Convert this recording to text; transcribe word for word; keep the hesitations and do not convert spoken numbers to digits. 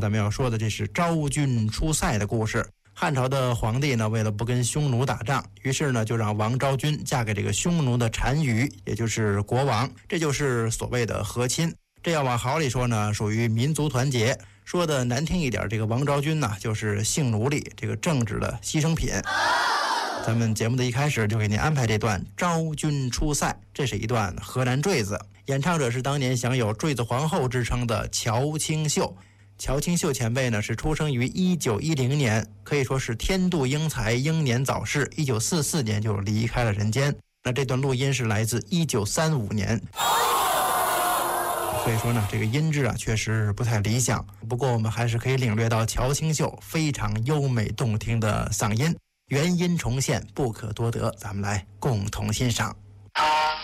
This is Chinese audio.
咱们要说的这是昭君出塞的故事。汉朝的皇帝呢，为了不跟匈奴打仗，于是呢就让王昭君嫁给这个匈奴的单于，也就是国王，这就是所谓的和亲。这要往好里说呢，属于民族团结；说的难听一点，这个王昭君呢就是性奴隶，这个政治的牺牲品。咱们节目的一开始就给您安排这段昭君出塞，这是一段河南坠子，演唱者是当年享有坠子皇后之称的乔清秀。乔清秀前辈呢是出生于一九一零年，可以说是天妒英才，英年早逝，一九四四年就离开了人间。那这段录音是来自一九三五年，所以说呢，这个音质啊确实不太理想。不过我们还是可以领略到乔清秀非常优美动听的嗓音，原音重现不可多得，咱们来共同欣赏。